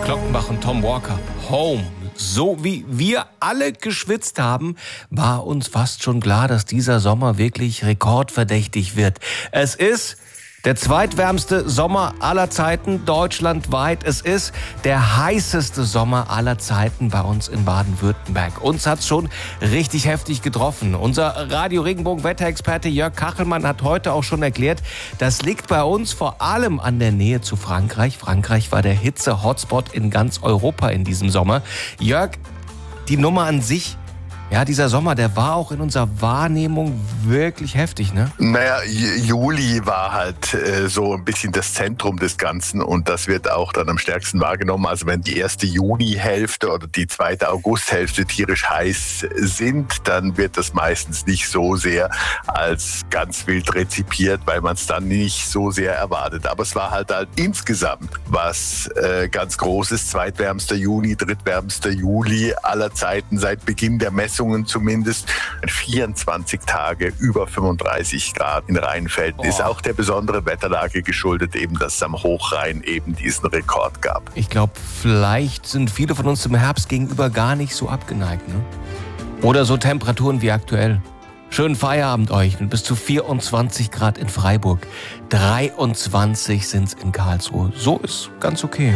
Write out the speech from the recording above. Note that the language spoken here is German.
Glockenbach und Tom Walker. Home. So wie wir alle geschwitzt haben, war uns fast schon klar, dass dieser Sommer wirklich rekordverdächtig wird. Es ist der zweitwärmste Sommer aller Zeiten deutschlandweit. Es ist der heißeste Sommer aller Zeiten bei uns in Baden-Württemberg. Uns hat's schon richtig heftig getroffen. Unser Radio-Regenbogen-Wetterexperte Jörg Kachelmann hat heute auch schon erklärt, das liegt bei uns vor allem an der Nähe zu Frankreich. Frankreich war der Hitze-Hotspot in ganz Europa in diesem Sommer. Jörg, die Nummer an sich, ja, dieser Sommer, der war auch in unserer Wahrnehmung wirklich heftig, ne? Naja, Juli war halt so ein bisschen das Zentrum des Ganzen und das wird auch dann am stärksten wahrgenommen. Also wenn die erste Junihälfte oder die zweite Augusthälfte tierisch heiß sind, dann wird das meistens nicht so sehr als ganz wild rezipiert, weil man es dann nicht so sehr erwartet. Aber es war halt insgesamt was ganz Großes. Zweitwärmster Juni, drittwärmster Juli aller Zeiten seit Beginn der Messungen zumindest. 24 Tage über 35 Grad in Rheinfelden. Ist auch der besonderen Wetterlage geschuldet, eben, dass es am Hochrhein eben diesen Rekord gab. Ich glaube, vielleicht sind viele von uns im Herbst gegenüber gar nicht so abgeneigt, ne? Oder so Temperaturen wie aktuell. Schönen Feierabend euch mit bis zu 24 Grad in Freiburg. 23 sind's in Karlsruhe. So ist ganz okay.